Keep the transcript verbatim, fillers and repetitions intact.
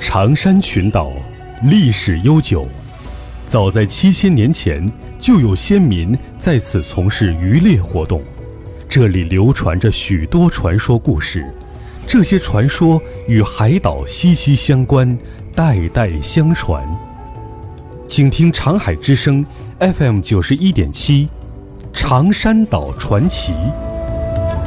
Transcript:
长山群岛历史悠久，早在七千年前就有先民在此从事渔猎活动，这里流传着许多传说故事，这些传说与海岛息息相关，代代相传。请听长海之声 F M 九十一点七，长山岛传奇。